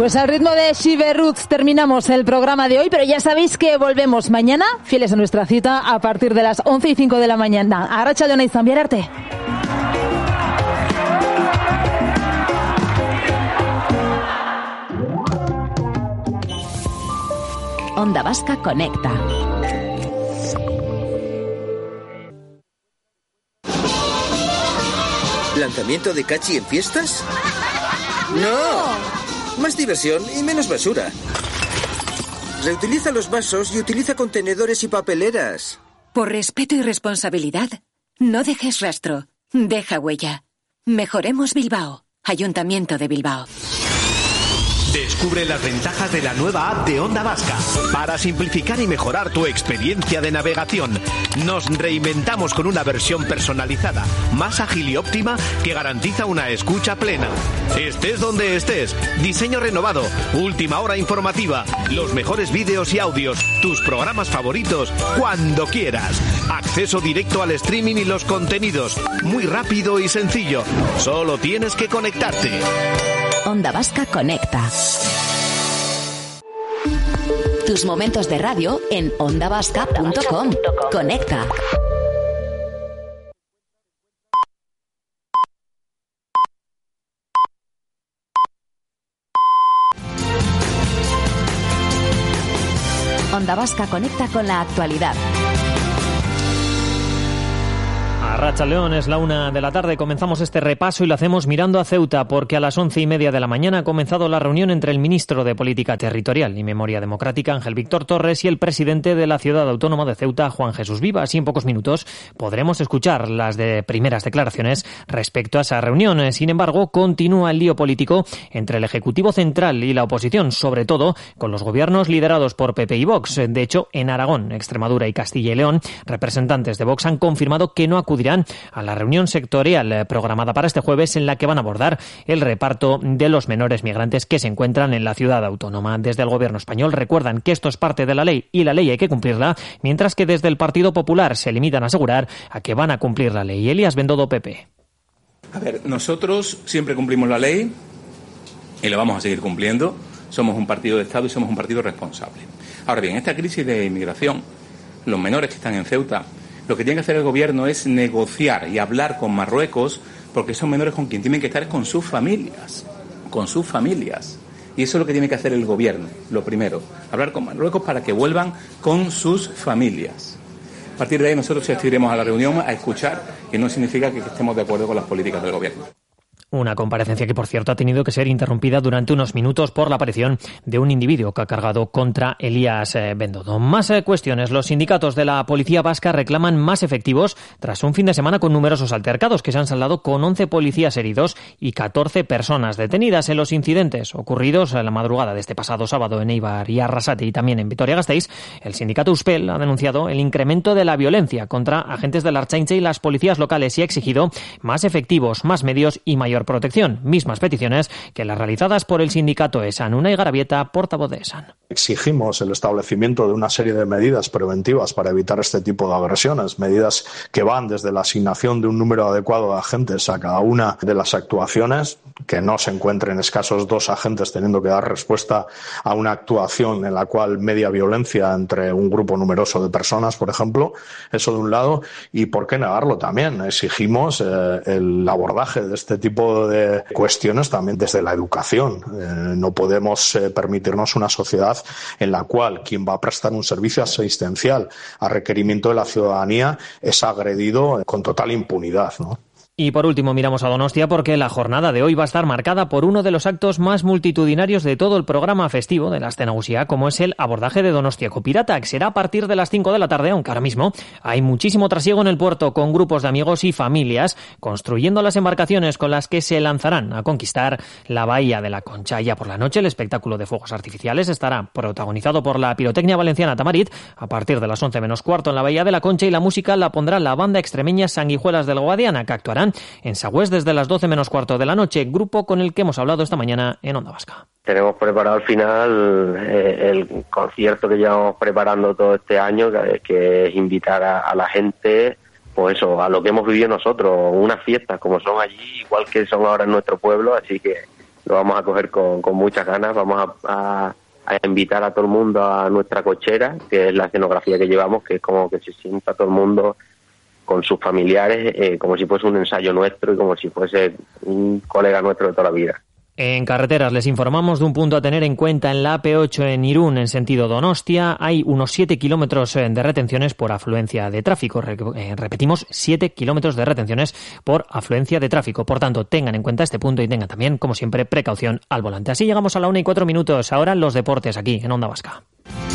Pues al ritmo de Shiver Roots terminamos el programa de hoy, pero ya sabéis que volvemos mañana, fieles a nuestra cita, a partir de las 11:05 de la mañana. Arratsaldeon izan bihar arte. Onda Vasca Conecta. ¿Lanzamiento de Cachi en fiestas? ¡No! Más diversión y menos basura. Reutiliza los vasos y utiliza contenedores y papeleras. Por respeto y responsabilidad, no dejes rastro, deja huella. Mejoremos Bilbao. Ayuntamiento de Bilbao. Descubre las ventajas de la nueva app de Onda Vasca. Para simplificar y mejorar tu experiencia de navegación, nos reinventamos con una versión personalizada, más ágil y óptima que garantiza una escucha plena. Estés donde estés, diseño renovado, última hora informativa, los mejores vídeos y audios, tus programas favoritos, cuando quieras. Acceso directo al streaming y los contenidos, muy rápido y sencillo. Solo tienes que conectarte. Onda Vasca Conecta. Tus momentos de radio en ondavasca.com. Conecta. Onda Vasca conecta con la actualidad. Arratsaldeon, es la 1 de la tarde. Comenzamos este repaso y lo hacemos mirando a Ceuta, porque a las 11:30 de la mañana ha comenzado la reunión entre el ministro de Política Territorial y Memoria Democrática, Ángel Víctor Torres, y el presidente de la ciudad autónoma de Ceuta, Juan Jesús Vivas. Y en pocos minutos podremos escuchar las primeras declaraciones respecto a esa reunión. Sin embargo, continúa el lío político entre el Ejecutivo Central y la oposición, sobre todo con los gobiernos liderados por PP y Vox. De hecho, en Aragón, Extremadura y Castilla y León, representantes de Vox han confirmado que no acudirán a la reunión sectorial programada para este jueves, en la que van a abordar el reparto de los menores migrantes que se encuentran en la ciudad autónoma. Desde el gobierno español recuerdan que esto es parte de la ley y la ley hay que cumplirla, mientras que desde el Partido Popular se limitan a asegurar a que van a cumplir la ley. Elías Bendodo, PP. A ver, nosotros siempre cumplimos la ley y lo vamos a seguir cumpliendo. Somos un partido de Estado y somos un partido responsable. Ahora bien, esta crisis de inmigración, los menores que están en Ceuta, lo que tiene que hacer el gobierno es negociar y hablar con Marruecos, porque esos menores con quien tienen que estar es con sus familias. Con sus familias. Y eso es lo que tiene que hacer el gobierno, lo primero. Hablar con Marruecos para que vuelvan con sus familias. A partir de ahí nosotros asistiremos a la reunión a escuchar, que no significa que estemos de acuerdo con las políticas del gobierno. Una comparecencia que, por cierto, ha tenido que ser interrumpida durante unos minutos por la aparición de un individuo que ha cargado contra Elías Bendodo. Más cuestiones. Los sindicatos de la policía vasca reclaman más efectivos tras un fin de semana con numerosos altercados que se han saldado con 11 policías heridos y 14 personas detenidas en los incidentes ocurridos en la madrugada de este pasado sábado en Eibar y Arrasate y también en Vitoria-Gasteiz. El sindicato USPEL ha denunciado el incremento de la violencia contra agentes de la Ertzaintza y las policías locales y ha exigido más efectivos, más medios y mayor protección. Mismas peticiones que las realizadas por el sindicato ESAN. Unai Garabieta, portavoz de ESAN. Exigimos el establecimiento de una serie de medidas preventivas para evitar este tipo de agresiones, medidas que van desde la asignación de un número adecuado de agentes a cada una de las actuaciones, que no se encuentren escasos 2 agentes teniendo que dar respuesta a una actuación en la cual media violencia entre un grupo numeroso de personas, por ejemplo, eso de un lado, y por qué negarlo también. Exigimos el abordaje de este tipo de cuestiones también desde la educación. No podemos permitirnos una sociedad en la cual quien va a prestar un servicio asistencial a requerimiento de la ciudadanía es agredido con total impunidad, ¿no? Y por último miramos a Donostia, porque la jornada de hoy va a estar marcada por uno de los actos más multitudinarios de todo el programa festivo de la Aste Nagusia, como es el abordaje de Donostiako Pirata, que será a partir de las 5 de la tarde, aunque ahora mismo hay muchísimo trasiego en el puerto, con grupos de amigos y familias construyendo las embarcaciones con las que se lanzarán a conquistar la bahía de la Concha. Ya por la noche el espectáculo de fuegos artificiales estará protagonizado por la pirotecnia valenciana Tamarit a partir de las 11 menos cuarto en la bahía de la Concha, y la música la pondrá la banda extremeña Sanguijuelas del Guadiana, que actuarán en Sagüés desde las 12 menos cuarto de la noche, grupo con el que hemos hablado esta mañana en Onda Vasca. Tenemos preparado al final el concierto que llevamos preparando todo este año, que es invitar a la gente, pues eso, a lo que hemos vivido nosotros, unas fiestas como son allí, igual que son ahora en nuestro pueblo, así que lo vamos a coger con muchas ganas. Vamos a invitar a todo el mundo a nuestra cochera, que es la escenografía que llevamos, que es como que se sienta todo el mundo con sus familiares, como si fuese un ensayo nuestro y como si fuese un colega nuestro de toda la vida. En carreteras les informamos de un punto a tener en cuenta en la AP8 en Irún, en sentido Donostia. Hay unos 7 kilómetros de retenciones por afluencia de tráfico. Repetimos, 7 kilómetros de retenciones por afluencia de tráfico. Por tanto, tengan en cuenta este punto y tengan también, como siempre, precaución al volante. Así llegamos a la 1:04. Ahora los deportes aquí en Onda Vasca.